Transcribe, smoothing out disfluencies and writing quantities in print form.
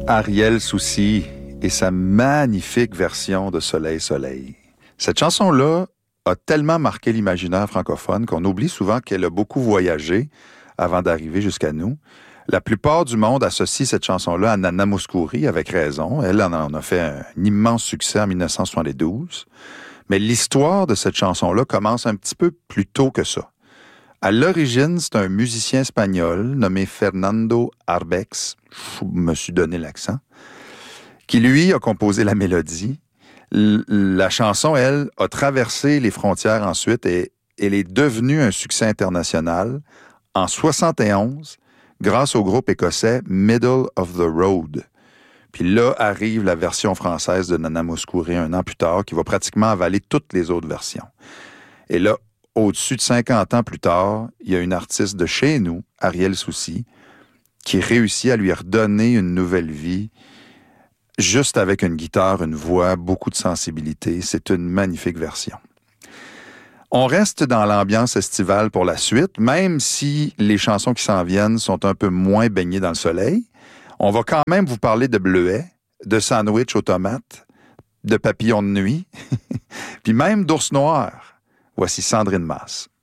Ariel Soucy et sa magnifique version de Soleil, Soleil. Cette chanson-là a tellement marqué l'imaginaire francophone qu'on oublie souvent qu'elle a beaucoup voyagé avant d'arriver jusqu'à nous. La plupart du monde associe cette chanson-là à Nana Mouskouri, avec raison. Elle en a fait un immense succès en 1972. Mais l'histoire de cette chanson-là commence un petit peu plus tôt que ça. À l'origine, c'est un musicien espagnol nommé Fernando Arbex, je me suis donné l'accent, qui lui a composé la mélodie. La chanson, elle, a traversé les frontières ensuite et elle est devenue un succès international en 71 grâce au groupe écossais Middle of the Road. Puis là arrive la version française de Nana Mouskouri un an plus tard qui va pratiquement avaler toutes les autres versions. Et là, au-dessus de 50 ans plus tard, il y a une artiste de chez nous, Ariel Soucy, qui réussit à lui redonner une nouvelle vie, juste avec une guitare, une voix, beaucoup de sensibilité. C'est une magnifique version. On reste dans l'ambiance estivale pour la suite, même si les chansons qui s'en viennent sont un peu moins baignées dans le soleil. On va quand même vous parler de bleuets, de sandwich aux tomates, de papillons de nuit, puis même d'ours noirs. Voici Sandrine Masse.